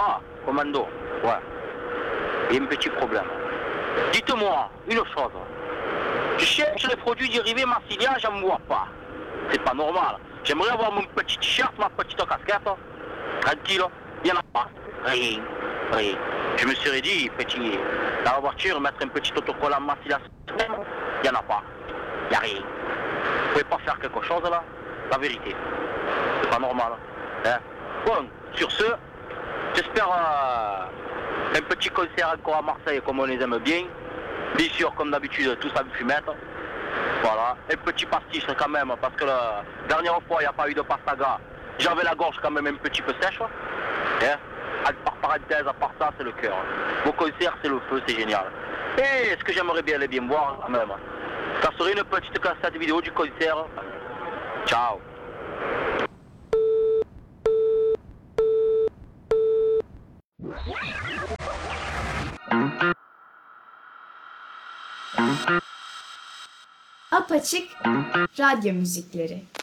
Ah, commando, ouais. Il y a un petit problème. Dites-moi une chose. Je cherche les produits dérivés Massilia, j'en vois pas. C'est pas normal. J'aimerais avoir mon petit t-shirt, ma petite casquette. Tranquille, il n'y en a pas. Rien, rien. Je me serais dit, petit, dans la voiture, mettre un petit autocollant Massilia, il n'y en a pas. Il n'y a rien. Vous pouvez pas faire quelque chose là? La vérité. C'est pas normal. Hein? Bon, sur ce, j'espère un petit concert encore à Marseille comme on les aime bien. Bien sûr, comme d'habitude, tous à fumette. Voilà, un petit pastis quand même, parce que la dernière fois, il n'y a pas eu de pastaga. J'avais la gorge quand même un petit peu sèche. Hein? Par parenthèse, à part ça, c'est le cœur. Vos concerts, c'est le feu, c'est génial. Et ce que j'aimerais bien aller bien voir quand même, ça serait une petite cassette vidéo du concert. Ciao. Apaçık radyo müzikleri.